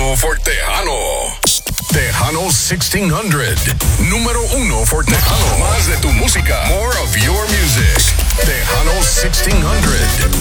uno for Tejano. Tejano 1600. Número uno for Tejano. Más de tu música. More of your music. Tejano 1600.